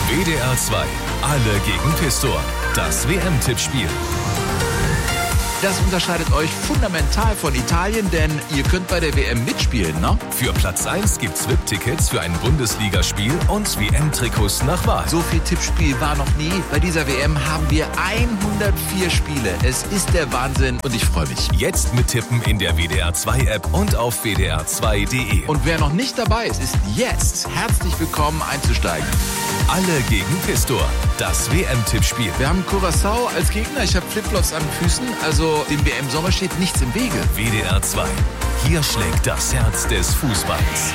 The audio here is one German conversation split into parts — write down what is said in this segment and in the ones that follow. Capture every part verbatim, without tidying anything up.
W D R zwei. Alle gegen Pistor. Das W M-Tippspiel. Das unterscheidet euch fundamental von Italien, denn ihr könnt bei der W M mitspielen, ne? Für Platz eins gibt's V I P-Tickets für ein Bundesligaspiel und W M-Trikots nach Wahl. So viel Tippspiel war noch nie. Bei dieser W M haben wir hundertvier Spiele. Es ist der Wahnsinn und ich freue mich. Jetzt mittippen in der W D R zwei App und auf w d r zwei punkt d e. Und wer noch nicht dabei ist, ist jetzt herzlich willkommen einzusteigen. Alle gegen Pistor. Das W M-Tippspiel. Wir haben Curaçao als Gegner. Ich habe Flipflops an den Füßen, also dem W M-Sommer steht nichts im Wege. W D R zwei. Hier schlägt das Herz des Fußballs.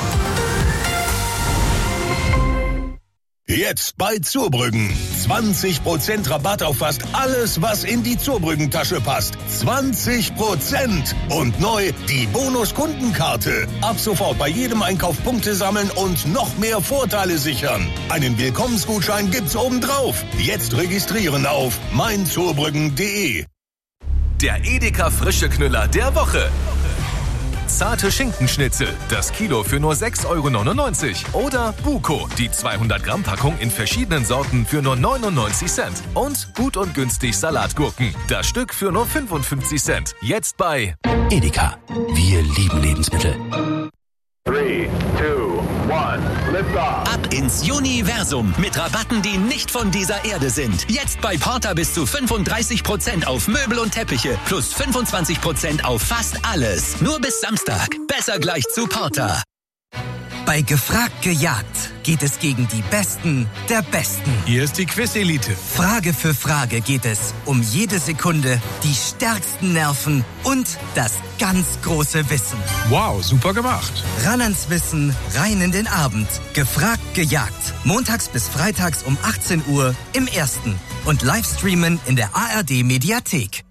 Jetzt bei Zurbrüggen. zwanzig Prozent Rabatt auf fast alles, was in die Zurbrüggen-Tasche passt. zwanzig Prozent! Und neu die Bonus-Kundenkarte. Ab sofort bei jedem Einkauf Punkte sammeln und noch mehr Vorteile sichern. Einen Willkommensgutschein gibt's obendrauf. Jetzt registrieren auf mein zurbrüggen punkt d e. Der Edeka Frische Knüller der Woche. Zarte Schinkenschnitzel, das Kilo für nur sechs Euro neunundneunzig. Oder Buko, die zweihundert Gramm Packung in verschiedenen Sorten für nur neunundneunzig Cent. Und gut und günstig Salatgurken, das Stück für nur fünfundfünfzig Cent. Jetzt bei Edeka. Wir lieben Lebensmittel. drei, zwei, eins, lift off. Ab ins Universum mit Rabatten, die nicht von dieser Erde sind. Jetzt bei Porter bis zu fünfunddreißig Prozent auf Möbel und Teppiche plus fünfundzwanzig Prozent auf fast alles. Nur bis Samstag. Besser gleich zu Porter. Bei Gefragt gejagt geht es gegen die Besten der Besten. Hier ist die Quiz-Elite. Frage für Frage geht es um jede Sekunde, die stärksten Nerven und das ganz große Wissen. Wow, super gemacht. Ran ans Wissen, rein in den Abend. Gefragt gejagt. Montags bis freitags um achtzehn Uhr im Ersten. Und Livestreamen in der A R D-Mediathek.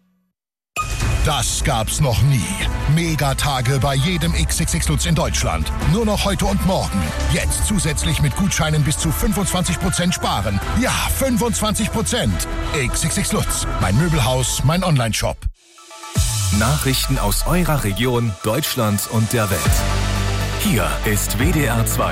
Das gab's noch nie. Megatage bei jedem X X X Lutz in Deutschland. Nur noch heute und morgen. Jetzt zusätzlich mit Gutscheinen bis zu fünfundzwanzig Prozent sparen. Ja, fünfundzwanzig Prozent. X X X Lutz. Mein Möbelhaus, mein Onlineshop. Nachrichten aus eurer Region, Deutschland und der Welt. Hier ist W D R zwei.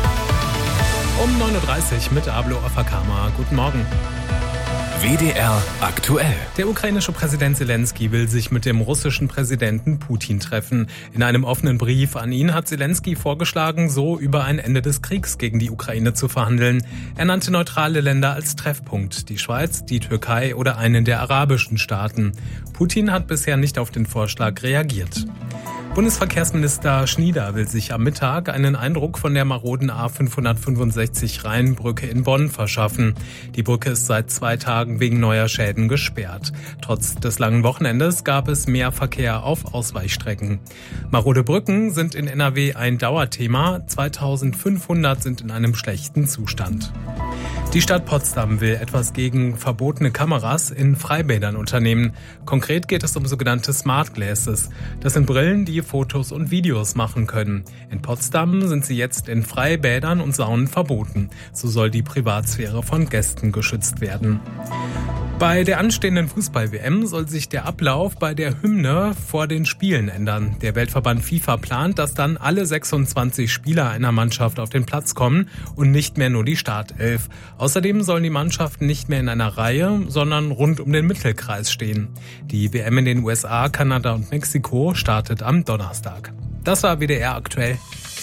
Um neun Uhr dreißig mit Ablo Afakama. Guten Morgen. W D R aktuell. Der ukrainische Präsident Zelensky will sich mit dem russischen Präsidenten Putin treffen. In einem offenen Brief an ihn hat Zelensky vorgeschlagen, so über ein Ende des Kriegs gegen die Ukraine zu verhandeln. Er nannte neutrale Länder als Treffpunkt, die Schweiz, die Türkei oder einen der arabischen Staaten. Putin hat bisher nicht auf den Vorschlag reagiert. Bundesverkehrsminister Schnieder will sich am Mittag einen Eindruck von der maroden A fünfhundertfünfundsechzig Rheinbrücke in Bonn verschaffen. Die Brücke ist seit zwei Tagen wegen neuer Schäden gesperrt. Trotz des langen Wochenendes gab es mehr Verkehr auf Ausweichstrecken. Marode Brücken sind in N R W ein Dauerthema. zweitausendfünfhundert sind in einem schlechten Zustand. Die Stadt Potsdam will etwas gegen verbotene Kameras in Freibädern unternehmen. Konkret geht es um sogenannte Smart Glasses. Das sind Brillen, die Fotos und Videos machen können. In Potsdam sind sie jetzt in Freibädern und Saunen verboten. So soll die Privatsphäre von Gästen geschützt werden. Bei der anstehenden Fußball-W M soll sich der Ablauf bei der Hymne vor den Spielen ändern. Der Weltverband FIFA plant, dass dann alle sechsundzwanzig Spieler einer Mannschaft auf den Platz kommen und nicht mehr nur die Startelf. Außerdem sollen die Mannschaften nicht mehr in einer Reihe, sondern rund um den Mittelkreis stehen. Die W M in den U S A, Kanada und Mexiko startet am Donnerstag. Das war W D R aktuell.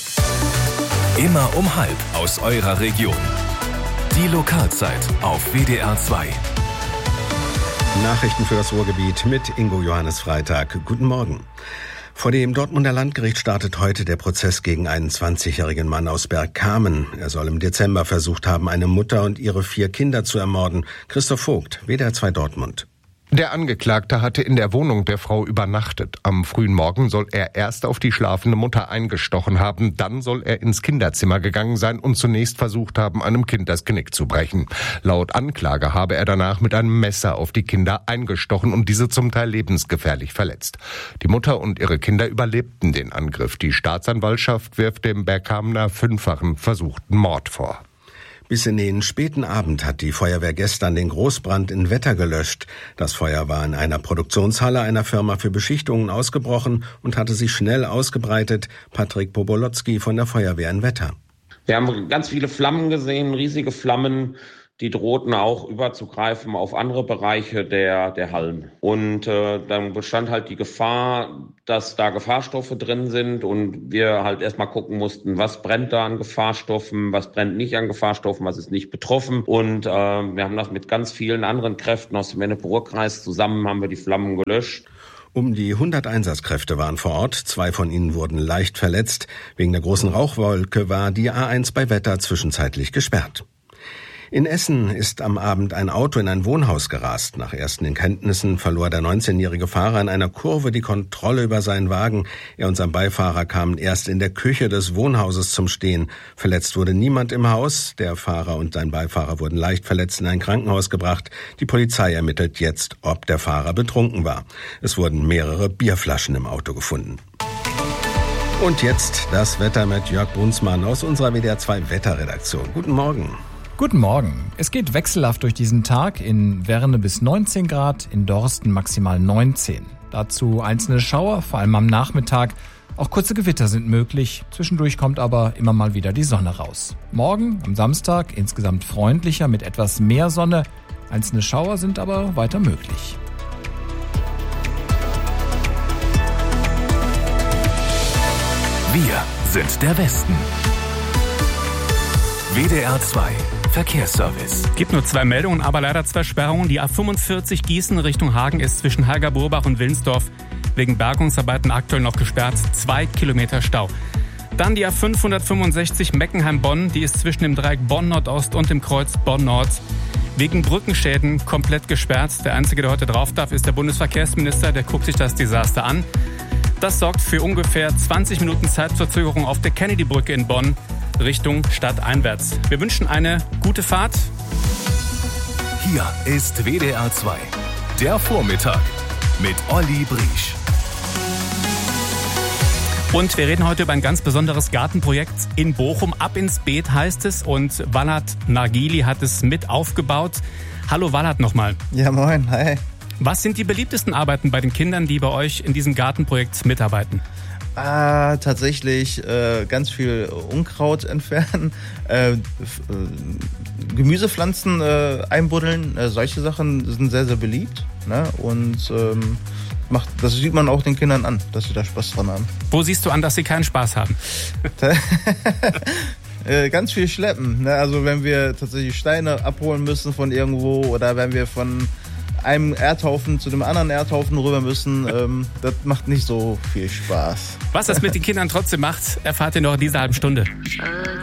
Immer um halb aus eurer Region. Die Lokalzeit auf W D R zwei. Nachrichten für das Ruhrgebiet mit Ingo Johannes Freitag. Guten Morgen. Vor dem Dortmunder Landgericht startet heute der Prozess gegen einen zwanzigjährigen Mann aus Bergkamen. Er soll im Dezember versucht haben, eine Mutter und ihre vier Kinder zu ermorden. Christoph Vogt, W D R zwei Dortmund. Der Angeklagte hatte in der Wohnung der Frau übernachtet. Am frühen Morgen soll er erst auf die schlafende Mutter eingestochen haben. Dann soll er ins Kinderzimmer gegangen sein und zunächst versucht haben, einem Kind das Genick zu brechen. Laut Anklage habe er danach mit einem Messer auf die Kinder eingestochen und diese zum Teil lebensgefährlich verletzt. Die Mutter und ihre Kinder überlebten den Angriff. Die Staatsanwaltschaft wirft dem Bergkamener fünffachen versuchten Mord vor. Bis in den späten Abend hat die Feuerwehr gestern den Großbrand in Wetter gelöscht. Das Feuer war in einer Produktionshalle einer Firma für Beschichtungen ausgebrochen und hatte sich schnell ausgebreitet. Patrick Pobolotzki von der Feuerwehr in Wetter. Wir haben ganz viele Flammen gesehen, riesige Flammen. Die drohten auch überzugreifen auf andere Bereiche der, der Hallen. Und äh, dann bestand halt die Gefahr, dass da Gefahrstoffe drin sind und wir halt erstmal gucken mussten, was brennt da an Gefahrstoffen, was brennt nicht an Gefahrstoffen, was ist nicht betroffen. Und äh, wir haben das mit ganz vielen anderen Kräften aus dem Ennepe-Ruhr-Kreis zusammen, haben wir die Flammen gelöscht. Um die hundert Einsatzkräfte waren vor Ort, zwei von ihnen wurden leicht verletzt. Wegen der großen Rauchwolke war die A eins bei Wetter zwischenzeitlich gesperrt. In Essen ist am Abend ein Auto in ein Wohnhaus gerast. Nach ersten Erkenntnissen verlor der neunzehnjährige Fahrer in einer Kurve die Kontrolle über seinen Wagen. Er und sein Beifahrer kamen erst in der Küche des Wohnhauses zum Stehen. Verletzt wurde niemand im Haus. Der Fahrer und sein Beifahrer wurden leicht verletzt in ein Krankenhaus gebracht. Die Polizei ermittelt jetzt, ob der Fahrer betrunken war. Es wurden mehrere Bierflaschen im Auto gefunden. Und jetzt das Wetter mit Jörg Brunsmann aus unserer W D R zwei Wetterredaktion. Guten Morgen. Guten Morgen. Es geht wechselhaft durch diesen Tag. In Werne bis neunzehn Grad, in Dorsten maximal neunzehn. Dazu einzelne Schauer, vor allem am Nachmittag. Auch kurze Gewitter sind möglich. Zwischendurch kommt aber immer mal wieder die Sonne raus. Morgen, am Samstag, insgesamt freundlicher mit etwas mehr Sonne. Einzelne Schauer sind aber weiter möglich. Wir sind der Westen. W D R zwei Verkehrsservice. Gibt nur zwei Meldungen, aber leider zwei Sperrungen. Die A fünfundvierzig Gießen Richtung Hagen ist zwischen Halger-Burbach und Wilnsdorf wegen Bergungsarbeiten aktuell noch gesperrt. Zwei Kilometer Stau. Dann die A fünfhundertfünfundsechzig Meckenheim-Bonn. Die ist zwischen dem Dreieck Bonn-Nordost und dem Kreuz Bonn-Nord wegen Brückenschäden komplett gesperrt. Der Einzige, der heute drauf darf, ist der Bundesverkehrsminister. Der guckt sich das Desaster an. Das sorgt für ungefähr zwanzig Minuten Zeitverzögerung auf der Kennedy-Brücke in Bonn Richtung Stadt einwärts. Wir wünschen eine gute Fahrt. Hier ist W D R zwei. Der Vormittag mit Olli Briesch. Und wir reden heute über ein ganz besonderes Gartenprojekt in Bochum. Ab ins Beet heißt es und Walad Nargili hat es mit aufgebaut. Hallo Walad nochmal. Ja, moin, hi. Was sind die beliebtesten Arbeiten bei den Kindern, die bei euch in diesem Gartenprojekt mitarbeiten? Ah, tatsächlich äh, ganz viel Unkraut entfernen, äh, f- äh, Gemüsepflanzen äh, einbuddeln, äh, solche Sachen sind sehr, sehr beliebt. Ne? Und ähm, macht, das sieht man auch den Kindern an, dass sie da Spaß dran haben. Wo siehst du an, dass sie keinen Spaß haben? äh, ganz viel schleppen. Ne? Also wenn wir tatsächlich Steine abholen müssen von irgendwo oder wenn wir von einem Erdhaufen zu dem anderen Erdhaufen rüber müssen, ähm, das macht nicht so viel Spaß. Was das mit den Kindern trotzdem macht, erfahrt ihr noch in dieser halben Stunde.